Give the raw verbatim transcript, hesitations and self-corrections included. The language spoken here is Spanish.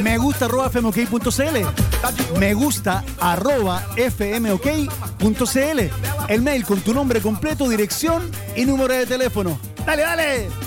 Me gusta arroba fmok.cl. Me gusta arroba fmok.cl. El mail con tu nombre completo, dirección y número de teléfono. ¡Dale, dale!